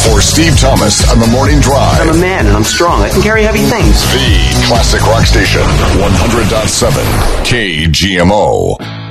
For Steve Thomas on the Morning Drive. I'm a man and I'm strong. I can carry heavy things. The classic rock station, 100.7 KGMO.